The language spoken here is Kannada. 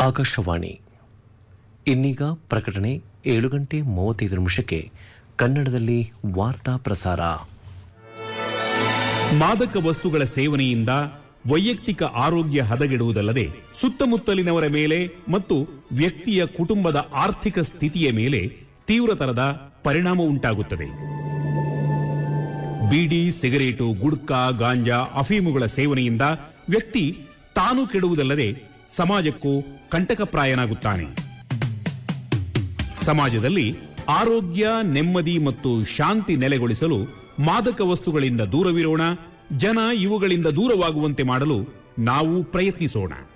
ಆಕಾಶವಾಣಿ. ಇನ್ನೀಗ ಪ್ರಕಟಣೆ 7:35 ಕನ್ನಡದಲ್ಲಿ ವಾರ್ತಾ ಪ್ರಸಾರ. ಮಾದಕ ವಸ್ತುಗಳ ಸೇವನೆಯಿಂದ ವೈಯಕ್ತಿಕ ಆರೋಗ್ಯ ಹದಗೆಡುವುದಲ್ಲದೆ ಸುತ್ತಮುತ್ತಲಿನವರ ಮೇಲೆ ಮತ್ತು ವ್ಯಕ್ತಿಯ ಕುಟುಂಬದ ಆರ್ಥಿಕ ಸ್ಥಿತಿಯ ಮೇಲೆ ತೀವ್ರತರದ ಪರಿಣಾಮ ಉಂಟಾಗುತ್ತದೆ. ಬೀಡಿ, ಸಿಗರೇಟು, ಗುಡ್ಕಾ, ಗಾಂಜಾ, ಅಫೀಮುಗಳ ಸೇವನೆಯಿಂದ ವ್ಯಕ್ತಿ ತಾನು ಕೆಡುವುದಲ್ಲದೆ ಸಮಾಜಕ್ಕೂ ಕಂಟಕಪ್ರಾಯನಾಗುತ್ತಾನೆ. ಸಮಾಜದಲ್ಲಿ ಆರೋಗ್ಯ, ನೆಮ್ಮದಿ ಮತ್ತು ಶಾಂತಿ ನೆಲೆಗೊಳಿಸಲು ಮಾದಕ ವಸ್ತುಗಳಿಂದ ದೂರವಿರೋಣ. ಜನ ಇವುಗಳಿಂದ ದೂರವಾಗುವಂತೆ ಮಾಡಲು ನಾವು ಪ್ರಯತ್ನಿಸೋಣ.